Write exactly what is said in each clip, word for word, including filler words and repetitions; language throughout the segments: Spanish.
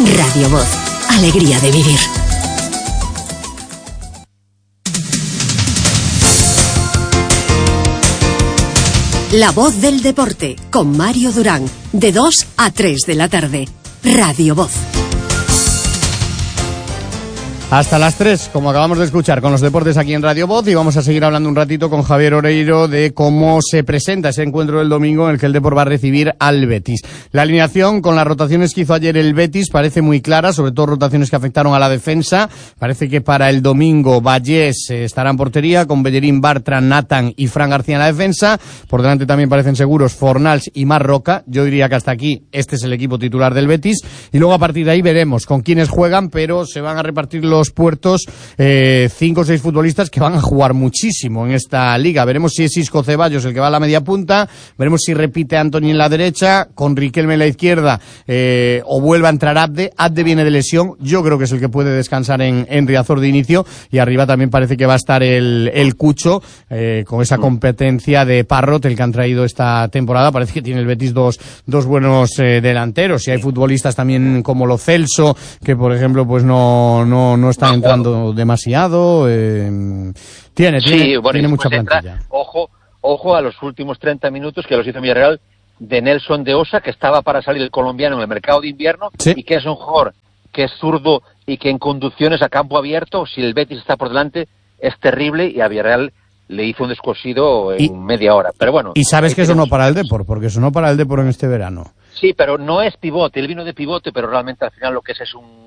Radio Voz, alegría de vivir. La Voz del Deporte, con Mario Durán, de dos a tres de la tarde. Radio Voz. Hasta las tres, como acabamos de escuchar, con los deportes aquí en Radio Voz, y vamos a seguir hablando un ratito con Javier Oreiro de cómo se presenta ese encuentro del domingo en el que el Depor va a recibir al Betis. La alineación, con las rotaciones que hizo ayer el Betis, parece muy clara, sobre todo rotaciones que afectaron a la defensa. Parece que para el domingo Vallés eh, estará en portería, con Bellerín, Bartra, Nathan y Fran García en la defensa. Por delante también parecen seguros Fornals y Marc Roca. Yo diría que hasta aquí este es el equipo titular del Betis, y luego a partir de ahí veremos con quiénes juegan, pero se van a repartir los puertos eh, cinco o seis futbolistas que van a jugar muchísimo en esta liga. Veremos si es Isco Ceballos el que va a la media punta, veremos si repite Antoni en la derecha, con Riquelme en la izquierda, eh, o vuelve a entrar Abde. Abde viene de lesión, yo creo que es el que puede descansar en, en Riazor de inicio, y arriba también parece que va a estar el, el Cucho, eh, con esa competencia de Parrot, el que han traído esta temporada. Parece que tiene el Betis dos, dos buenos eh, delanteros, y hay futbolistas también como Lo Celso, que por ejemplo pues no, no, no están entrando demasiado. Eh, tiene, sí, tiene, bueno, tiene mucha plantilla. Entra, ojo, ojo a los últimos treinta minutos que los hizo Villarreal de Nelson de Osa, que estaba para salir el colombiano en el mercado de invierno, sí, y que es un jugador que es zurdo y que en conducciones a campo abierto, si el Betis está por delante, es terrible, y a Villarreal le hizo un descosido en y, media hora. Pero bueno. Y sabes que eso no para el Depor, porque eso no para el Depor en este verano. Sí, pero no es pivote, él vino de pivote, pero realmente al final lo que es es un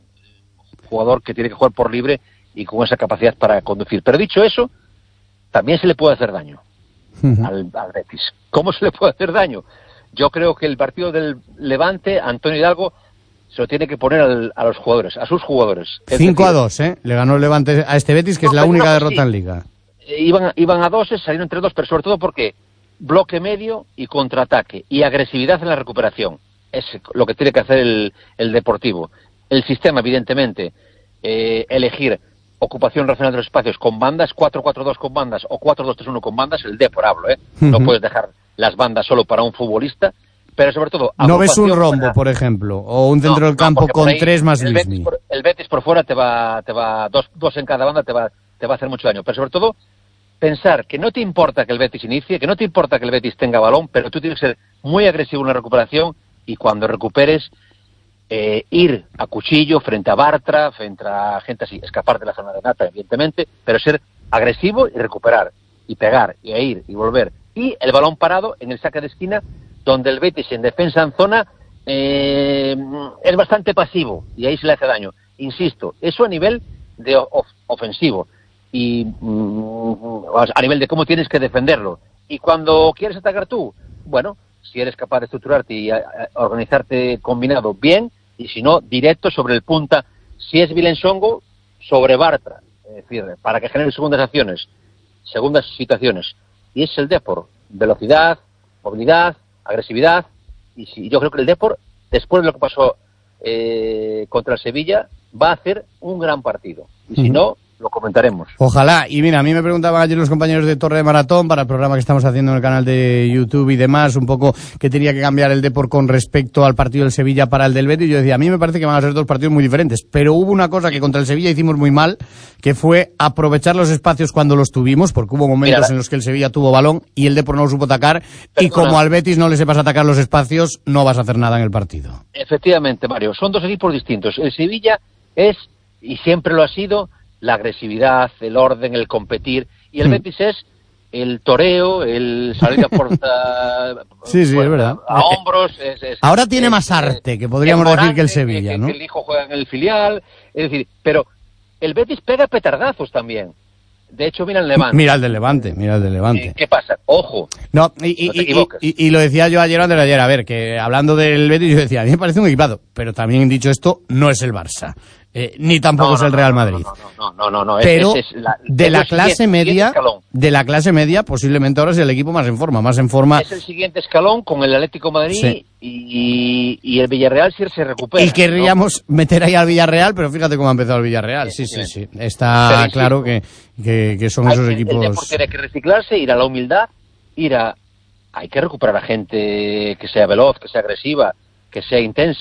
jugador que tiene que jugar por libre y con esa capacidad para conducir. Pero dicho eso, también se le puede hacer daño uh-huh. al, al Betis. ¿Cómo se le puede hacer daño? Yo creo que el partido del Levante, Antonio Hidalgo se lo tiene que poner al, a los jugadores, a sus jugadores. cinco a dos, ¿eh? Le ganó el Levante a este Betis, que no, es la única no, derrota sí. en Liga. Iban, iban a doses, salieron entre dos, pero sobre todo porque bloque medio y contraataque y agresividad en la recuperación. Es lo que tiene que hacer el, el Deportivo. El sistema, evidentemente, eh, elegir ocupación racional de los espacios con bandas, cuatro cuatro dos con bandas o cuatro dos tres uno con bandas, el Depor hablo, ¿eh? Uh-huh. No puedes dejar las bandas solo para un futbolista, pero sobre todo... No ves un rombo, para... por ejemplo, o un centro no, del campo no, con ahí, tres más el Betis, por, el Betis por fuera te va, te va dos, dos en cada banda te va, te va a hacer mucho daño, pero sobre todo pensar que no te importa que el Betis inicie, que no te importa que el Betis tenga balón, pero tú tienes que ser muy agresivo en la recuperación, y cuando recuperes... Eh, ir a cuchillo frente a Bartra, frente a gente así, escapar de la zona de Nata, evidentemente, pero ser agresivo y recuperar, y pegar, y ir, y volver. Y el balón parado en el saque de esquina, donde el Betis en defensa en zona eh, es bastante pasivo, y ahí se le hace daño. Insisto, eso a nivel de of- ofensivo, y mm, a nivel de cómo tienes que defenderlo. Y cuando quieres atacar tú, bueno, si eres capaz de estructurarte y a, a organizarte combinado bien, y si no, directo sobre el punta, si es Vilensongo, sobre Bartra, es decir, para que genere segundas acciones, segundas situaciones. Y es el Depor, velocidad, movilidad, agresividad, y si, yo creo que el Depor, después de lo que pasó eh, contra el Sevilla, va a hacer un gran partido. Y si uh-huh. no, lo comentaremos. Ojalá. Y mira, a mí me preguntaban ayer los compañeros de Torre de Maratón para el programa que estamos haciendo en el canal de YouTube y demás, un poco que tenía que cambiar el Depor con respecto al partido del Sevilla para el del Betis. Yo decía, a mí me parece que van a ser dos partidos muy diferentes, pero hubo una cosa que contra el Sevilla hicimos muy mal, que fue aprovechar los espacios cuando los tuvimos, porque hubo momentos mira, en los que el Sevilla tuvo balón y el Depor no lo supo atacar, perdona. Y como al Betis no le sepas atacar los espacios, no vas a hacer nada en el partido. Efectivamente, Mario, son dos equipos distintos. El Sevilla es, y siempre lo ha sido, la agresividad, el orden, el competir, y el mm. Betis es el toreo, el salir a porta, sí, sí, bueno, es verdad. a hombros. Es, es, Ahora tiene es, más arte, que podríamos decir Morante, que el Sevilla, que, ¿no? Que el hijo juega en el filial, es decir, pero el Betis pega petardazos también. De hecho, mira el Levante. Mira el del Levante, mira el del Levante. Eh, ¿Qué pasa? Ojo. No, y, no y, y, y, y lo decía yo ayer antes de ayer, a ver, que hablando del Betis, yo decía, a mí me parece un equipado, pero también dicho esto, no es el Barça. Eh, ni tampoco no, es no, el Real no, Madrid. No, no, no, no, no, no. Pero es, es la, de la es clase siguiente, media, de la clase media, posiblemente ahora es el equipo más en forma, más en forma. Es el siguiente escalón con el Atlético Madrid sí. y, y el Villarreal si se recupera. Y querríamos ¿no? meter ahí al Villarreal, pero fíjate cómo ha empezado el Villarreal. Sí, sí, sí. Está pero, claro que, que, que son hay, esos el, equipos. El Depor tiene que reciclarse, ir a la humildad, ir a. Hay que recuperar a gente que sea veloz, que sea agresiva, que sea intensa.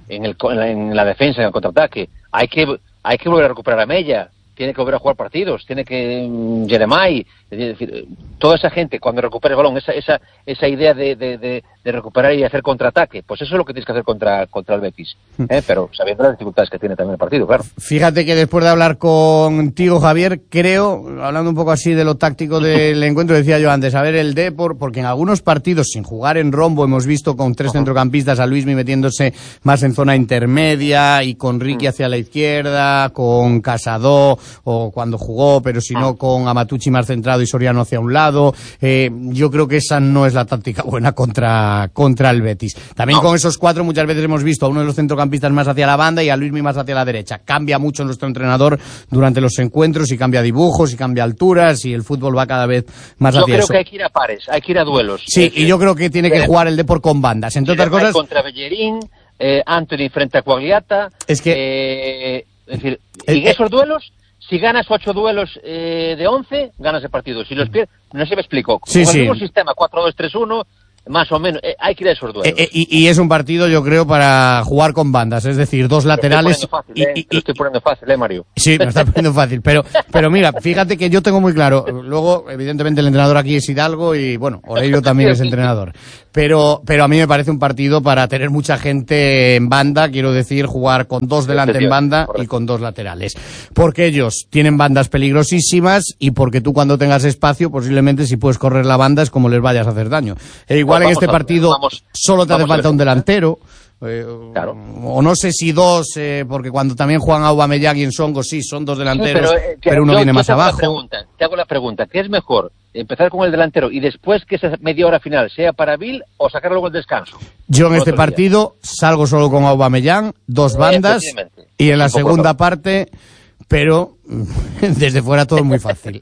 en, el, en, la, en la defensa, en el contraataque. Hay que, hay que volver a recuperar a Mella, tiene que volver a jugar partidos, tiene que um, Jeremai, es decir, toda esa gente cuando recupere el balón, esa esa esa idea de, de, de, de recuperar y hacer contraataque, pues eso es lo que tienes que hacer contra contra el Betis, ¿eh? Pero sabiendo las dificultades que tiene también el partido, claro. Fíjate que después de hablar contigo, Javier, creo, hablando un poco así de lo táctico del encuentro, decía yo antes, a ver el Depor, porque en algunos partidos sin jugar en rombo hemos visto con tres centrocampistas, a Luismi metiéndose más en zona intermedia y con Ricky hacia la izquierda, con Casado o cuando jugó, pero si no con Amatucci más centrado y Soriano hacia un lado. Eh, yo creo que esa no es la táctica buena contra, contra el Betis. También no. Con esos cuatro muchas veces hemos visto a uno de los centrocampistas más hacia la banda y a Luismi más hacia la derecha. Cambia mucho nuestro entrenador durante los encuentros y cambia dibujos y cambia alturas y el fútbol va cada vez más yo hacia eso. Yo creo que hay que ir a pares, hay que ir a duelos. Sí, y yo creo que tiene que jugar el Depor con bandas. Entre otras cosas... Contra Bellerín, eh, Anthony frente a Quagliata. Es que... Eh, es decir, y en esos duelos... Si ganas ocho duelos eh, de once, ganas el partido. Si los pierdes, no sé si me explico. Sí, con el sí. mismo sistema, cuatro dos tres uno, más o menos, eh, hay que ir a esos duelos. Eh, eh, y, y es un partido, yo creo, para jugar con bandas, es decir, dos laterales. Lo estoy poniendo fácil, eh, y, y, lo estoy poniendo fácil, ¿eh, Mario? Sí, me está poniendo fácil, pero, pero mira, fíjate que yo tengo muy claro, luego, evidentemente, el entrenador aquí es Hidalgo y, bueno, Oreiro también es entrenador, pero, pero a mí me parece un partido para tener mucha gente en banda, quiero decir, jugar con dos delante en banda y con dos laterales, porque ellos tienen bandas peligrosísimas y porque tú cuando tengas espacio, posiblemente si puedes correr la banda es como les vayas a hacer daño. E igual pues en este a, partido vamos, solo te hace falta un delantero. Eh, claro. O no sé si dos, eh, porque cuando también juegan Aubameyang y Ensongo, sí, son dos delanteros, sí, pero, eh, pero uno yo, viene yo más te hago abajo. La pregunta, te hago la pregunta, ¿qué es mejor? ¿Empezar con el delantero y después que esa media hora final sea para Bill o sacar luego el descanso? Yo en este partido día. salgo solo con Aubameyang, dos bandas, y en la segunda parte... pero desde fuera todo es muy fácil.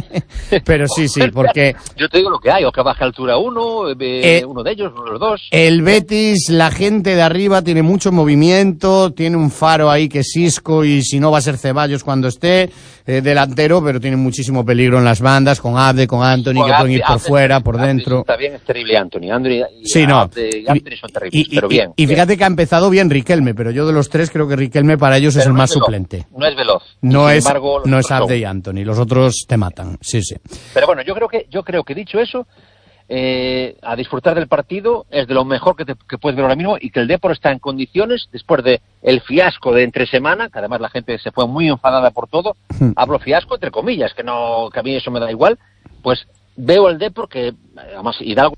Pero sí, sí, porque... Yo te digo lo que hay, o que baje altura uno, eh, eh, uno de ellos, uno de los dos. El Betis, la gente de arriba tiene mucho movimiento, tiene un Faro ahí que es Isco y si no va a ser Ceballos cuando esté eh, delantero, pero tiene muchísimo peligro en las bandas, con Abde, con Anthony, con que pueden ir por Abde, fuera, por Abde dentro. Está bien, es terrible Anthony. Anthony y sí, no. Abde, Anthony son terribles, y, pero y, bien. Y, y bien. fíjate que ha empezado bien Riquelme, pero yo de los tres creo que Riquelme para ellos pero es el no más es suplente. No es veloz. No es, embargo, no es Abde y Anthony, los otros te matan, sí, sí. Pero bueno, yo creo que, yo creo que dicho eso, eh, a disfrutar del partido es de lo mejor que, te, que puedes ver ahora mismo y que el Depor está en condiciones, después de el fiasco de entre semana, que además la gente se fue muy enfadada por todo, hmm. hablo fiasco entre comillas, que no, que a mí eso me da igual, pues veo el Depor que, además Hidalgo,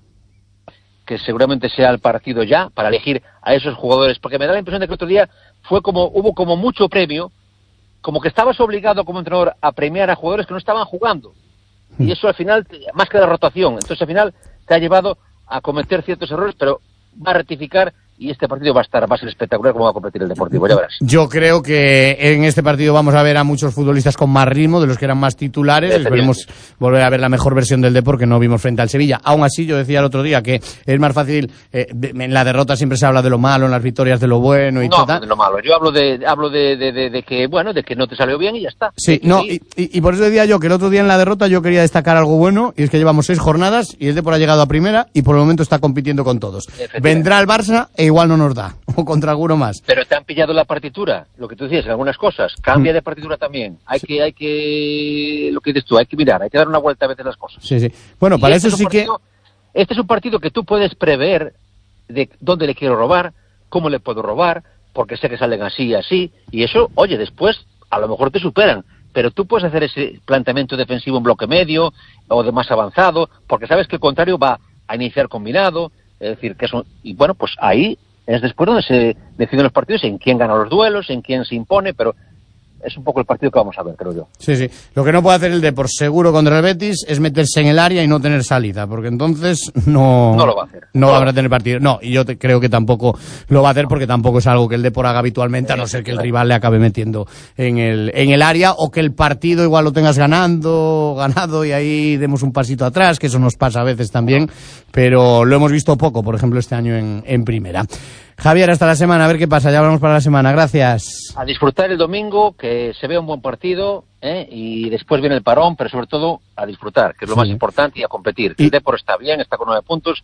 que seguramente sea el partido ya, para elegir a esos jugadores, porque me da la impresión de que el otro día fue como, hubo como mucho premio, como que estabas obligado como entrenador a premiar a jugadores que no estaban jugando. Y eso al final, más que la rotación, entonces al final te ha llevado a cometer ciertos errores, pero va a rectificar y este partido va a estar, va a ser espectacular como va a competir el Deportivo, ya verás. Yo creo que en este partido vamos a ver a muchos futbolistas con más ritmo, de los que eran más titulares, esperemos volver a ver la mejor versión del Depor que no vimos frente al Sevilla. Aún así, yo decía el otro día que es más fácil, eh, en la derrota siempre se habla de lo malo, en las victorias de lo bueno y no, tal. No, de lo malo, yo hablo de hablo de, de, de, de que, bueno, de que no te salió bien y ya está. Sí, no, y, y, y por eso decía yo que el otro día en la derrota yo quería destacar algo bueno, y es que llevamos seis jornadas y el Depor ha llegado a primera y por el momento está compitiendo con todos. Vendrá el Barça e igual no nos da. O contra alguno más. Pero te han pillado la partitura, lo que tú decías, en algunas cosas. Cambia de partitura también. Hay sí. que, hay que, lo que dices tú, hay que mirar, hay que dar una vuelta a veces las cosas. Sí, sí. Bueno, para este eso sí partido, que... Este es un partido que tú puedes prever de dónde le quiero robar, cómo le puedo robar, porque sé que salen así y así, y eso, oye, después a lo mejor te superan, pero tú puedes hacer ese planteamiento defensivo en bloque medio o de más avanzado, porque sabes que el contrario va a iniciar combinado, es decir, que eso, y bueno, pues ahí es después donde se deciden los partidos, en quién gana los duelos, en quién se impone, pero es un poco el partido que vamos a ver, creo yo. Sí, sí. Lo que no puede hacer el Depor seguro contra el Betis es meterse en el área y no tener salida, porque entonces no... No lo va a hacer. No, no va a tener partido. No, y yo te, creo que tampoco lo va a hacer porque tampoco es algo que el Depor haga habitualmente, a no ser que el rival le acabe metiendo en el, en el área o que el partido igual lo tengas ganando, ganado y ahí demos un pasito atrás, que eso nos pasa a veces también, pero lo hemos visto poco, por ejemplo, este año en, en primera. Javier, hasta la semana, a ver qué pasa, ya hablamos para la semana, gracias. A disfrutar el domingo, que se vea un buen partido, ¿eh? Y después viene el parón, pero sobre todo a disfrutar, que es lo sí. más importante, y a competir. Y... El Depor está bien, está con nueve puntos,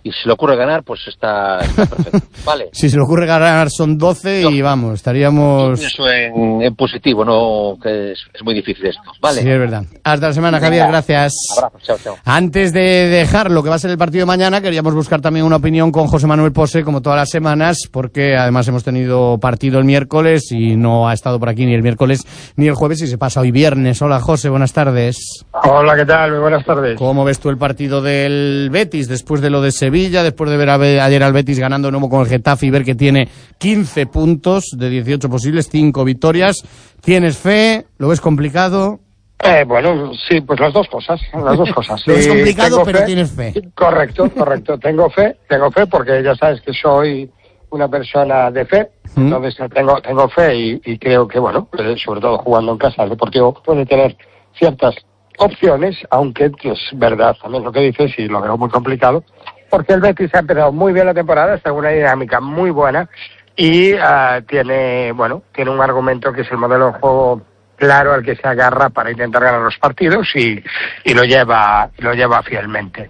y si le ocurre ganar, pues está, está perfecto. Vale. Si se le ocurre ganar son doce no. y vamos, estaríamos... Eso en, en positivo, no que es, es muy difícil esto. Vale. Sí, es verdad. Hasta la semana, Javier, gracias. Abrazos, chao, chao. Antes de dejar lo que va a ser el partido de mañana, queríamos buscar también una opinión con José Manuel Pose, como todas las semanas, porque además hemos tenido partido el miércoles y no ha estado por aquí ni el miércoles ni el jueves y se pasa hoy viernes. Hola, José, buenas tardes. Hola, ¿qué tal? Muy buenas tardes. ¿Cómo ves tú el partido del Betis después de lo de Sevilla, después de ver a ver ayer al Betis ganando de nuevo con el Getafe y ver que tiene quince puntos de dieciocho posibles, cinco victorias? ¿Tienes fe? ¿Lo ves complicado? Eh, bueno, sí, pues las dos cosas, las dos cosas. Lo ves sí, complicado, pero fe. tienes fe. Correcto, correcto. Tengo fe, tengo fe porque ya sabes que soy una persona de fe, ¿Mm? entonces tengo tengo fe y, y creo que, bueno, sobre todo jugando en casa, el Deportivo puede tener ciertas opciones, aunque es verdad también lo que dices y lo veo muy complicado, porque el Betis ha empezado muy bien la temporada, está en una dinámica muy buena y uh, tiene, bueno, tiene un argumento que es el modelo de juego claro al que se agarra para intentar ganar los partidos y, y lo lleva lo lleva fielmente.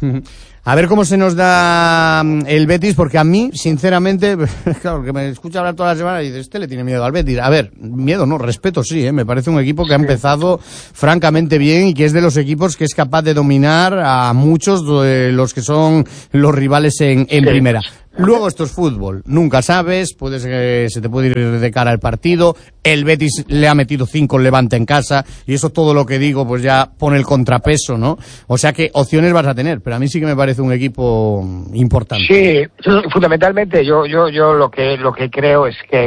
A ver cómo se nos da el Betis, porque a mí, sinceramente, claro, que me escucha hablar toda la semana y dice, este le tiene miedo al Betis. A ver, miedo no, respeto sí, ¿eh? Me parece un equipo que sí ha empezado francamente bien y que es de los equipos que es capaz de dominar a muchos de los que son los rivales en, en sí. primera. Luego esto es fútbol, nunca sabes, puedes que se te puede ir de cara al partido, el Betis le ha metido cinco el Levante en casa y eso todo lo que digo pues ya pone el contrapeso, ¿no? O sea que opciones vas a tener, pero a mí sí que me parece un equipo importante. Sí, fundamentalmente yo yo yo lo que lo que creo es que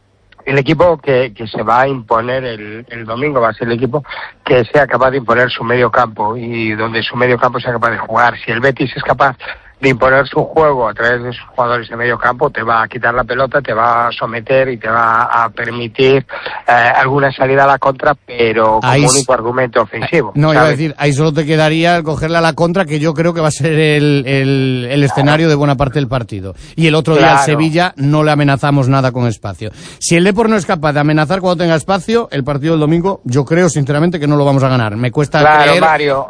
el equipo que, que se va a imponer el, el domingo va a ser el equipo que sea capaz de imponer su medio campo y donde su medio campo sea capaz de jugar. Si el Betis es capaz de imponer su juego a través de sus jugadores de medio campo, te va a quitar la pelota, te va a someter y te va a permitir eh, alguna salida a la contra, pero como ahí, único argumento ofensivo. No, ¿sabes? Iba a decir, ahí solo te quedaría el cogerla a la contra, que yo creo que va a ser el, el, el escenario de buena parte del partido. Y el otro claro. día al Sevilla no le amenazamos nada con espacio. Si el Depor no es capaz de amenazar cuando tenga espacio, el partido del domingo, yo creo sinceramente que no lo vamos a ganar. Me cuesta claro, creer... Mario.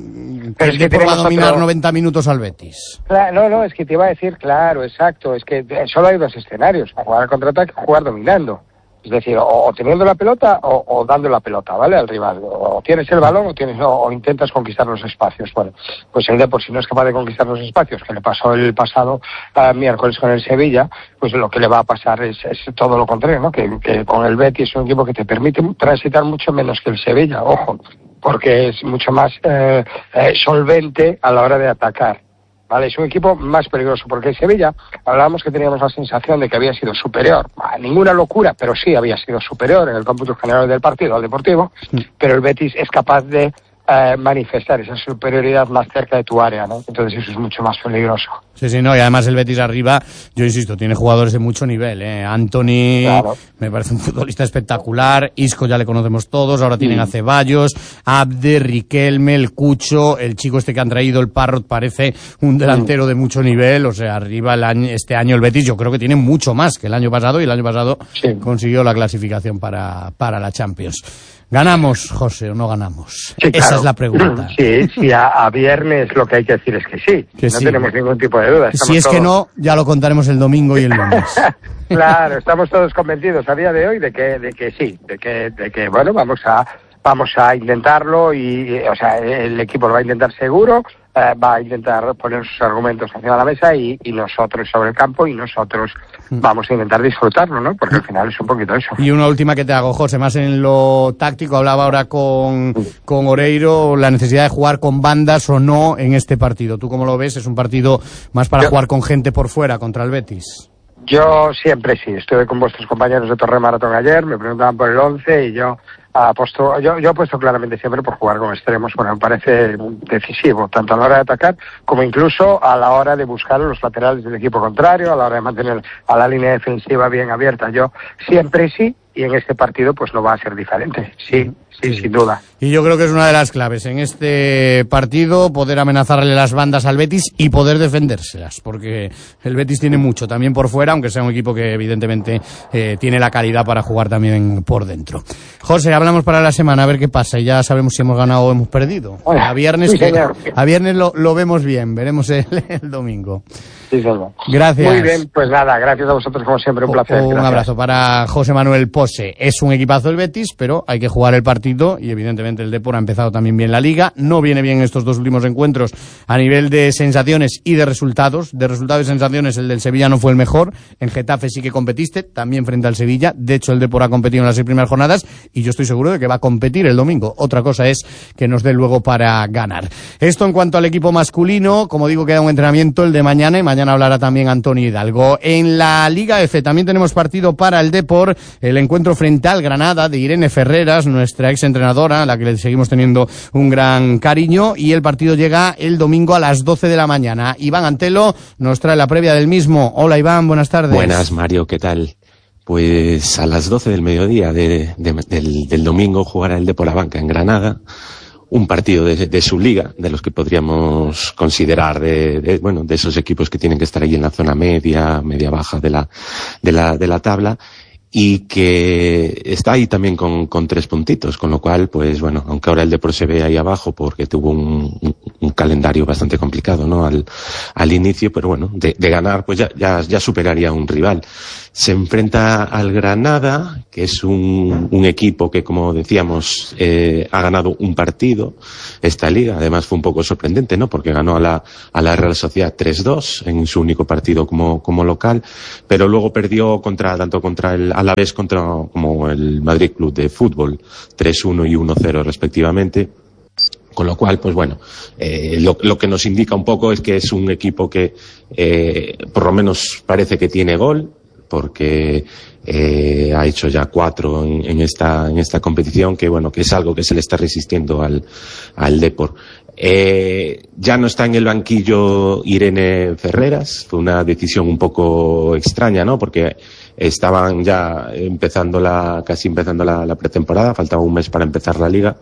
Que el Depor va a dominar otro... noventa minutos al Betis. Claro, no, no, es que te iba a decir, claro, exacto, es que solo hay dos escenarios, jugar al contraataque, jugar dominando. Es decir, o, o teniendo la pelota o, o dando la pelota, ¿vale? Al rival. O tienes el balón o tienes o, o intentas conquistar los espacios. Bueno, pues el Depor, si no es capaz de conquistar los espacios, que le pasó el pasado uh, miércoles con el Sevilla, pues lo que le va a pasar es, es todo lo contrario, ¿no? Que, que con el Betis es un equipo que te permite transitar mucho menos que el Sevilla, ojo, porque es mucho más eh, eh, solvente a la hora de atacar. Vale, es un equipo más peligroso, porque en Sevilla hablábamos que teníamos la sensación de que había sido superior, ninguna locura, pero sí había sido superior en el cómputo general del partido al Deportivo, sí. Pero el Betis es capaz de eh, manifestar esa superioridad más cerca de tu área, ¿no? Entonces eso es mucho más peligroso. Sí, sí, no, y además el Betis arriba, yo insisto, tiene jugadores de mucho nivel, ¿eh? Anthony, claro. Me parece un futbolista espectacular, Isco ya le conocemos todos, ahora tienen mm. a Ceballos, Abde, Riquelme, el Cucho, el chico este que han traído, el Parrot, parece un delantero mm. de mucho nivel, o sea, arriba el año, este año el Betis yo creo que tiene mucho más que el año pasado, y el año pasado sí. consiguió la clasificación para, para la Champions. ¿Ganamos, José, o no ganamos? Sí, claro. Esa es la pregunta. Sí, sí, a, a viernes lo que hay que decir es que sí. Que no sí. tenemos ningún tipo de duda. Si es todos... que no, ya lo contaremos el domingo y el lunes. Claro, estamos todos convencidos a día de hoy de que, de que sí, de que, de que bueno, vamos a, vamos a intentarlo y, o sea, el equipo lo va a intentar seguro. Eh, va a intentar poner sus argumentos encima de la mesa y, y nosotros sobre el campo y nosotros vamos a intentar disfrutarlo, ¿no? Porque al final es un poquito eso. Y una última que te hago, José, más en lo táctico, hablaba ahora con, con Oreiro, la necesidad de jugar con bandas o no en este partido. ¿Tú cómo lo ves? ¿Es un partido más para Yo... jugar con gente por fuera contra el Betis? Yo siempre sí, estuve con vuestros compañeros de Torre Maratón ayer, me preguntaban por el once y yo apuesto, yo, yo apuesto claramente siempre por jugar con extremos. Bueno, me parece decisivo, tanto a la hora de atacar como incluso a la hora de buscar los laterales del equipo contrario, a la hora de mantener a la línea defensiva bien abierta. Yo siempre sí, y en este partido pues no va a ser diferente, sí, sí, sí, sin duda. Y yo creo que es una de las claves en este partido, poder amenazarle las bandas al Betis y poder defendérselas, porque el Betis tiene mucho también por fuera, aunque sea un equipo que evidentemente eh, tiene la calidad para jugar también por dentro. José, hablamos para la semana, a ver qué pasa, y ya sabemos si hemos ganado o hemos perdido. Bueno, a viernes, sí, que, a viernes lo, lo vemos bien, veremos el, el domingo. Sí, señor. Gracias. Muy bien, pues nada, gracias a vosotros como siempre, un placer. Un gracias. abrazo para José Manuel Pose. Es un equipazo el Betis, pero hay que jugar el partido y evidentemente el Depor ha empezado también bien la Liga. No viene bien estos dos últimos encuentros a nivel de sensaciones y de resultados. De resultados y sensaciones el del Sevilla no fue el mejor. En Getafe sí que competiste, también frente al Sevilla. De hecho el Depor ha competido en las seis primeras jornadas y yo estoy seguro de que va a competir el domingo. Otra cosa es que nos dé luego para ganar. Esto en cuanto al equipo masculino, como digo, queda un entrenamiento el de mañana y mañana hablará también Antonio Hidalgo. En la Liga F también tenemos partido para el Depor, el encuentro frente al Granada de Irene Ferreras, nuestra ex entrenadora, a la que le seguimos teniendo un gran cariño, y el partido llega el domingo a las doce de la mañana. Iván Antelo nos trae la previa del mismo. Hola Iván, buenas tardes. Buenas Mario, ¿qué tal? Pues a las doce del mediodía de, de, del, del domingo jugará el Depor a Banca en Granada. Un partido de, de su liga, de los que podríamos considerar de, de, bueno, de esos equipos que tienen que estar ahí en la zona media, media baja de la, de la, de la tabla, y que está ahí también con, con tres puntitos, con lo cual, pues bueno, aunque ahora el Depor se ve ahí abajo porque tuvo un, un, un calendario bastante complicado, ¿no? Al, al inicio, pero bueno, de, de ganar, pues ya, ya, ya superaría a un rival. Se enfrenta al Granada, que es un, un equipo que, como decíamos, eh, ha ganado un partido esta liga. Además fue un poco sorprendente, ¿no? Porque ganó a la, a la Real Sociedad tres dos en su único partido como, como local, pero luego perdió contra, tanto contra el Alavés contra, como el Madrid Club de Fútbol, tres uno y uno cero respectivamente. Con lo cual, pues bueno, eh, lo, lo que nos indica un poco es que es un equipo que, eh, por lo menos parece que tiene gol, porque eh, ha hecho ya cuatro en, en esta en esta competición, que bueno, que es algo que se le está resistiendo al al Depor. Eh, ya no está en el banquillo Irene Ferreras, fue una decisión un poco extraña, ¿no? Porque estaban ya empezando la, casi empezando la, la pretemporada, faltaba un mes para empezar la liga,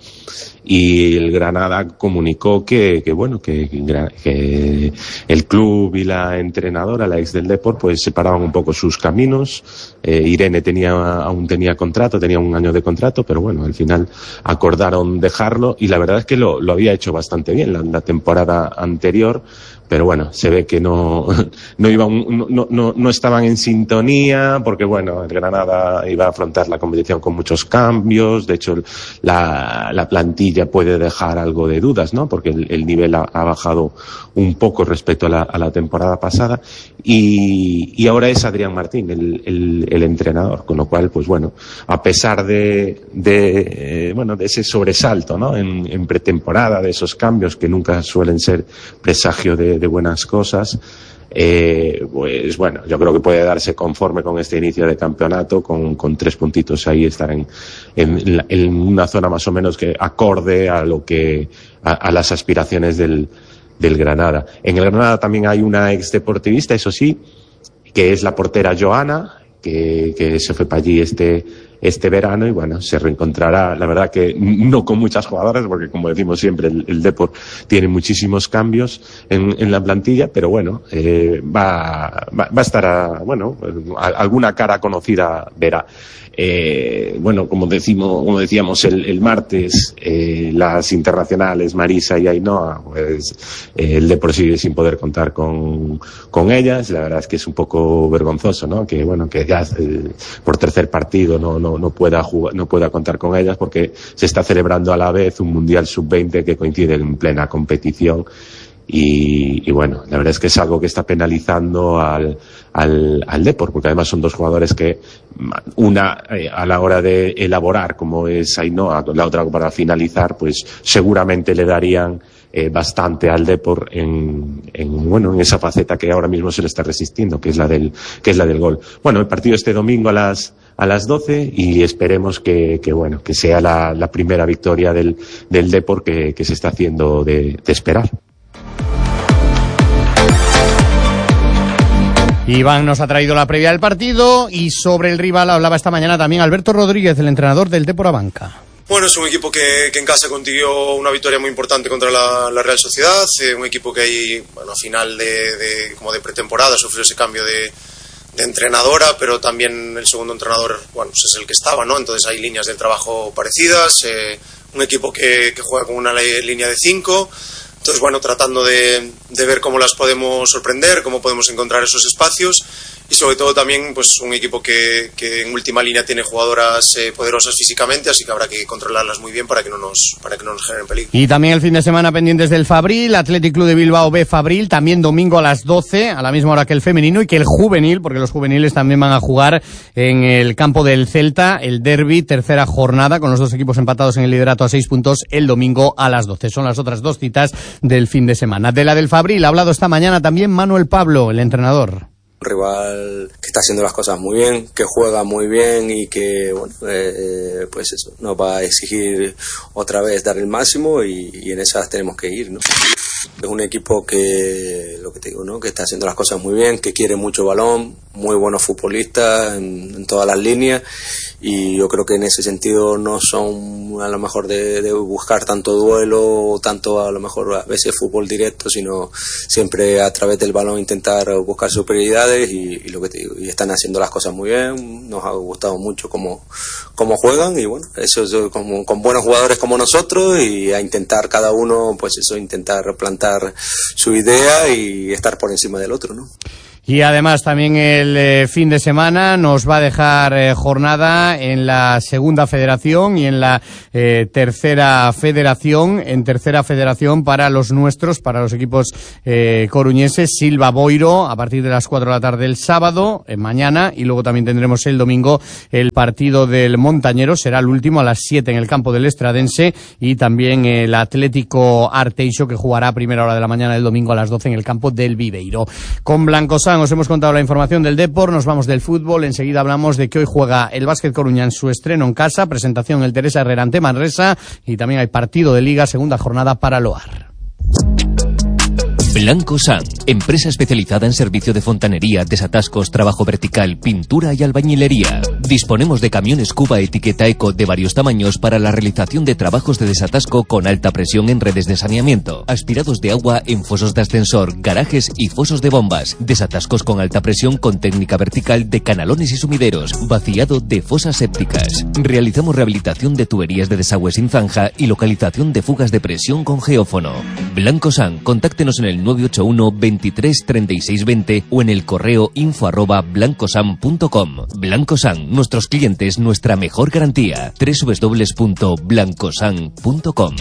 y el Granada comunicó que, que bueno, que, que el club y la entrenadora, la ex del Depor, pues separaban un poco sus caminos. Eh, Irene tenía, aún tenía contrato, tenía un año de contrato, pero bueno, al final acordaron dejarlo, y la verdad es que lo, lo había hecho bastante bien la, la temporada anterior, pero bueno, se ve que no, no iban, no, no, no estaban en sintonía, porque bueno, el Granada iba a afrontar la competición con muchos cambios. De hecho, la, la plantilla puede dejar algo de dudas, ¿no? Porque el, el nivel ha, ha bajado un poco respecto a la, a la temporada pasada, y, y ahora es Adrián Martín el, el, el entrenador, con lo cual, pues bueno, a pesar de, de eh, bueno, de ese sobresalto, ¿no? En, en pretemporada, de esos cambios que nunca suelen ser presagio de, de buenas cosas, eh, pues bueno, yo creo que puede darse conforme con este inicio de campeonato, con, con tres puntitos ahí, estar en, en, en una zona más o menos que acorde a lo que, a, a las aspiraciones del, del Granada. En el Granada también hay una ex deportivista, eso sí, que es la portera Joana, que, que se fue para allí este, este verano, y bueno, se reencontrará, la verdad que no con muchas jugadoras, porque como decimos siempre, el, el Depor tiene muchísimos cambios en, en la plantilla, pero bueno, eh, va, va, va a estar, a, bueno, a, alguna cara conocida verá. Eh, bueno, como decimos, como decíamos el, el martes, eh, las internacionales Marisa y Ainhoa, pues eh, el Depor sigue sin poder contar con, con ellas. La verdad es que es un poco vergonzoso, ¿no? Que bueno, que ya eh, por tercer partido no, no, no pueda jugar, no pueda contar con ellas, porque se está celebrando a la vez un Mundial sub veinte que coincide en plena competición. Y, y bueno, la verdad es que es algo que está penalizando al, al, al Depor, porque además son dos jugadores que, una eh, a la hora de elaborar, como es Ainhoa, la otra para finalizar, pues seguramente le darían eh, bastante al Depor en, en, bueno, en esa faceta que ahora mismo se le está resistiendo, que es la del, que es la del gol. Bueno, el partido este domingo a las, a las doce, y esperemos que, que bueno, que sea la, la primera victoria del, del Depor que, que se está haciendo de, de esperar. Iván nos ha traído la previa del partido y sobre el rival hablaba esta mañana también Alberto Rodríguez, el entrenador del Depor Abanca. Bueno, es un equipo que, que en casa consiguió una victoria muy importante contra la, la Real Sociedad, eh, un equipo que ahí, bueno, a final de, de, como de pretemporada sufrió ese cambio de, de entrenadora, pero también el segundo entrenador, bueno, pues es el que estaba, ¿no? Entonces hay líneas del trabajo parecidas, eh, un equipo que, que juega con una línea de cinco. Entonces, bueno, tratando de, de ver cómo las podemos sorprender, cómo podemos encontrar esos espacios y sobre todo también pues un equipo que, que en última línea tiene jugadoras eh, poderosas físicamente, así que habrá que controlarlas muy bien para que no nos para que no nos generen peligro. Y también el fin de semana pendientes del Fabril, Athletic Club de Bilbao B Fabril, también domingo a las doce, a la misma hora que el femenino y que el juvenil, porque los juveniles también van a jugar en el campo del Celta, el derbi, tercera jornada, con los dos equipos empatados en el liderato a seis puntos el domingo a las doce. Son las otras dos citas del fin de semana. De la del Fabril ha hablado esta mañana también Manuel Pablo, el entrenador. Un rival que está haciendo las cosas muy bien, que juega muy bien y que, bueno, eh, pues eso, nos va a exigir otra vez dar el máximo y, y en esas tenemos que ir, ¿no? Es un equipo que, lo que te digo, ¿no? Que está haciendo las cosas muy bien, que quiere mucho balón, muy buenos futbolistas en, en todas las líneas y yo creo que en ese sentido no son a lo mejor de, de buscar tanto duelo o tanto a lo mejor a veces fútbol directo, sino siempre a través del balón intentar buscar superioridades y, y lo que te digo, y están haciendo las cosas muy bien, nos ha gustado mucho cómo, cómo juegan y bueno, eso es como, con buenos jugadores como nosotros y a intentar cada uno, pues eso, intentar plantar su idea y estar por encima del otro, ¿no? Y además también el eh, fin de semana nos va a dejar eh, jornada en la segunda federación y en la eh, tercera federación, en tercera federación para los nuestros, para los equipos eh, coruñeses, Silva Boiro a partir de las cuatro de la tarde el sábado, eh, mañana, y luego también tendremos el domingo el partido del Montañero, será el último a las siete en el campo del Estradense y también el Atlético Arteixo que jugará a primera hora de la mañana del domingo a las doce en el campo del Viveiro. Con Blancosán os hemos contado la información del Depor, nos vamos del fútbol, enseguida hablamos de que hoy juega el Básquet Coruña en su estreno en casa, presentación en el Teresa Herrera ante Manresa y también hay partido de Liga, segunda jornada para Loar. Blancosán, empresa especializada en servicio de fontanería, desatascos, trabajo vertical, pintura y albañilería. Disponemos de camiones Cuba etiqueta Eco de varios tamaños para la realización de trabajos de desatasco con alta presión en redes de saneamiento, aspirados de agua en fosos de ascensor, garajes y fosos de bombas, desatascos con alta presión con técnica vertical de canalones y sumideros, vaciado de fosas sépticas. Realizamos rehabilitación de tuberías de desagüe sin zanja y localización de fugas de presión con geófono. Blancosán, contáctenos en el nueve ocho uno, veintitrés, treinta y seis, veinte o en el correo info arroba blancosan punto com. Blancosán, nuestros clientes, nuestra mejor garantía. doble u doble u doble u punto blancosan punto com.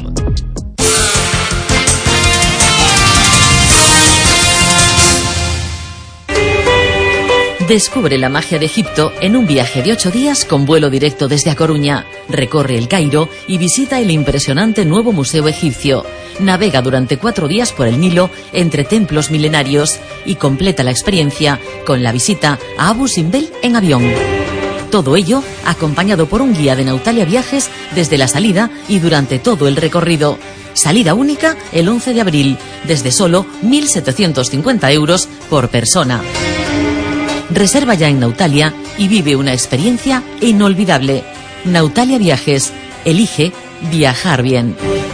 Descubre la magia de Egipto en un viaje de ocho días con vuelo directo desde A Coruña. Recorre el Cairo y visita el impresionante nuevo museo egipcio. Navega durante cuatro días por el Nilo entre templos milenarios y completa la experiencia con la visita a Abu Simbel en avión. Todo ello acompañado por un guía de Nautalia Viajes desde la salida y durante todo el recorrido. Salida única el once de abril, desde solo mil setecientos cincuenta euros por persona. Reserva ya en Nautalia y vive una experiencia inolvidable. Nautalia Viajes. Elige viajar bien.